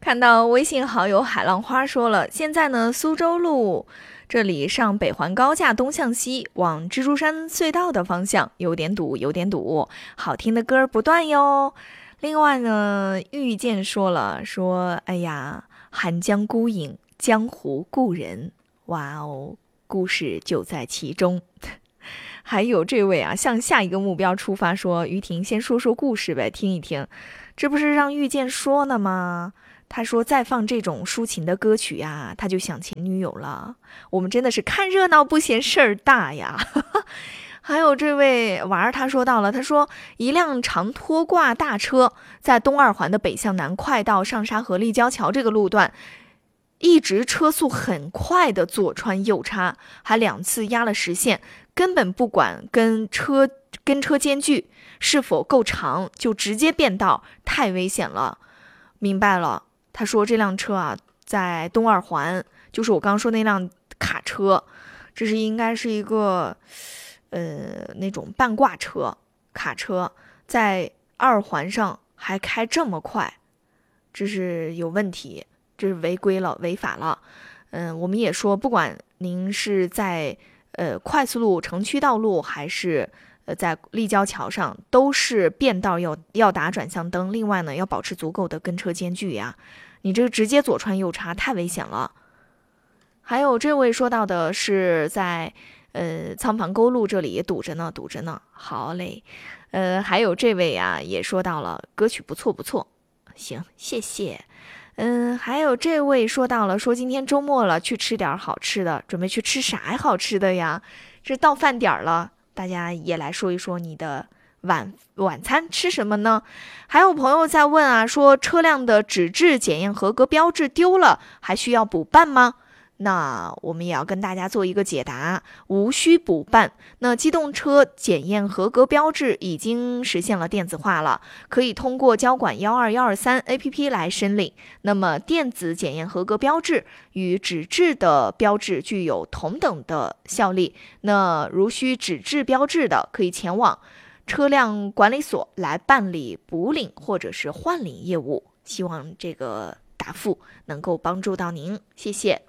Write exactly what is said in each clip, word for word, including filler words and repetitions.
看到微信好友海浪花说了，现在呢苏州路这里上北环高架东向西往蜘蛛山隧道的方向有点堵有点堵，好听的歌不断哟。另外呢遇见说了，说哎呀，寒江孤影，江湖故人，哇哦，故事就在其中。还有这位啊，向下一个目标出发说，于婷先说说故事呗，听一听。这不是让遇见说呢吗？他说再放这种抒情的歌曲呀，他就想前女友了。我们真的是看热闹不嫌事儿大呀。还有这位娃儿，他说到了，他说一辆长拖挂大车在东二环的北向南快到上沙河立交桥这个路段，一直车速很快的左穿右插，还两次压了实线，根本不管跟车跟车间距是否够长，就直接变道，太危险了。明白了，他说这辆车啊，在东二环，就是我刚刚说那辆卡车，这是应该是一个呃那种半挂车卡车，在二环上还开这么快，这是有问题，这是违规了，违法了。嗯，我们也说，不管您是在呃快速路、城区道路，还是呃在立交桥上，都是变道要要打转向灯。另外呢，要保持足够的跟车间距呀。你这个直接左穿右插，太危险了。还有这位说到的是在呃仓盘沟路这里也堵着呢，堵着呢。好嘞，呃，还有这位啊也说到了，歌曲不错不错，行，谢谢。嗯，还有这位说到了，说今天周末了，去吃点好吃的，准备去吃啥好吃的呀？这到饭点了，大家也来说一说你的晚晚餐吃什么呢？还有朋友在问啊，说车辆的纸质检验合格标志丢了，还需要补办吗？那我们也要跟大家做一个解答，无需补办。那机动车检验合格标志已经实现了电子化了，可以通过交管幺二幺二三 A P P 来申领。那么电子检验合格标志与纸质的标志具有同等的效力。那如需纸质标志的，可以前往车辆管理所来办理补领或者是换领业务。希望这个答复能够帮助到您，谢谢。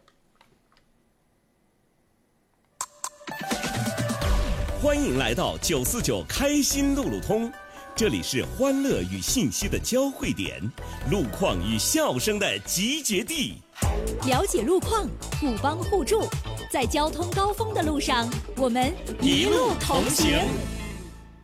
欢迎来到九四九开心路路通，这里是欢乐与信息的交汇点，路况与笑声的集结地。 了解路况，互帮互助，在交通高峰的路上，我们一路同行。